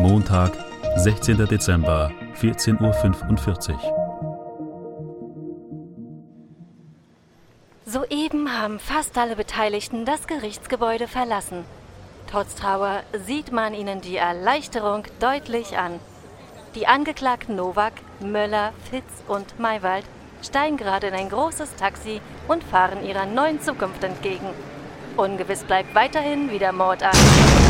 Montag, 16. Dezember, 14:45 Uhr. Soeben haben fast alle Beteiligten das Gerichtsgebäude verlassen. Trotz Trauer sieht man ihnen die Erleichterung deutlich an. Die Angeklagten Nowak, Möller, Fitz und Maywald steigen gerade in ein großes Taxi und fahren ihrer neuen Zukunft entgegen. Ungewiss bleibt weiterhin, wie der Mord an